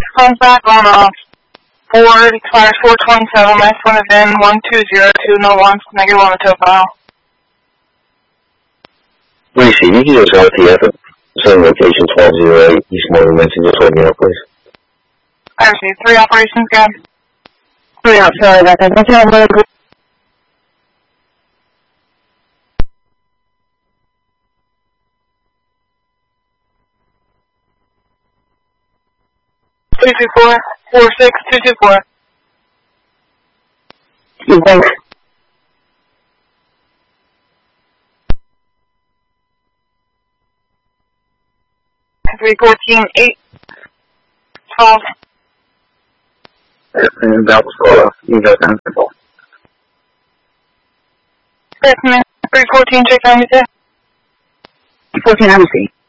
comes back on Ford, expires 427, last one is in 1202, no wants, negative on the tow file. Receiving Eagles LTF at same location 1208 East Morgan Mention, just hold me up, please. I received 3 operations, go. 3 out, sorry about that. That's how I'm going to go. Two 224. Thanks. 314 8 12. And that was you got that. 314, check on you there. 14, I'm see.